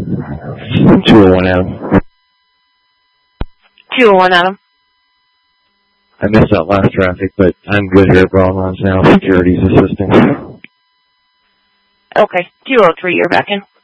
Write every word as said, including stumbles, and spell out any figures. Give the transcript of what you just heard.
two oh one, Adam. two oh one, Adam. I missed that last traffic, but I'm good here at Broadlands now. Security's assisting. Okay, two oh three, you're back in.